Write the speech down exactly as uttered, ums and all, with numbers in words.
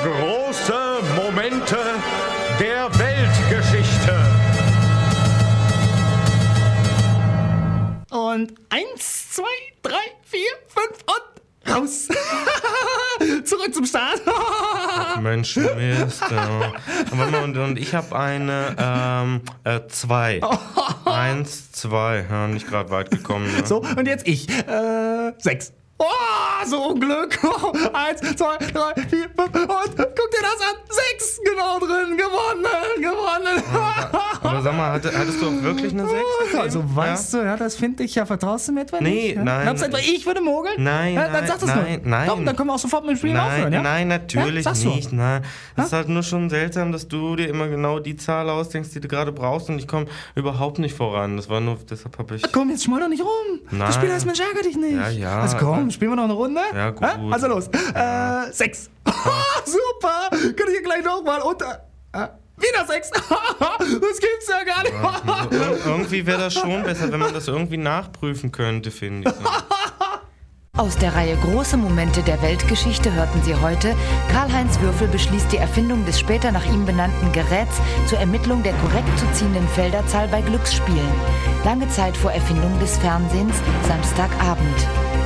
Große Momente der Weltgeschichte. Und eins, zwei, drei, vier, fünf und raus. Zurück zum Start. Ach, Mensch, Mist. Ja. Aber mal, und, und ich habe eine ähm, äh, zwei. Eins, zwei. Ja, nicht gerade weit gekommen. Ne? So, und jetzt ich. Äh, sechs. Oh, so Unglück. Eins, zwei, drei, vier, fünf und guck dir das an. Sechs, genau drin. Gewonnen, gewonnen. Aber, aber sag mal, hatte, hattest du auch wirklich eine sechs? Also weißt ja? du, ja, das finde ich ja. Vertraust du mir etwa nee, nicht? Ja? Nein, Glaubst du etwa, ich würde mogeln? Nein, ja, nein, dann sag das nein, nur. nein. Komm, dann können wir auch sofort mit dem Spiel nein, aufhören, ja? Nein, natürlich ja? nicht. Nein. Es ist ja? halt nur schon seltsam, dass du dir immer genau die Zahl ausdenkst, die du gerade brauchst und ich komme überhaupt nicht voran. Das war nur, deshalb habe ich... Ach komm, jetzt schmoll doch nicht rum. Nein. Das Spiel heißt, Mensch, ärger dich nicht. Ja, ja. Also komm, spielen wir noch eine Runde? Ja, gut. Ja? Also los. Ja. Äh, sechs. Super. Kann ich hier gleich nochmal unter... Äh, wieder sechs. Das gibt's ja gar nicht. Ja, also, irgendwie wäre das schon besser, wenn man das irgendwie nachprüfen könnte, finde ich. Aus der Reihe Große Momente der Weltgeschichte hörten Sie heute: Karl-Heinz Würfel beschließt die Erfindung des später nach ihm benannten Geräts zur Ermittlung der korrekt zu ziehenden Felderzahl bei Glücksspielen. Lange Zeit vor Erfindung des Fernsehens, Samstagabend.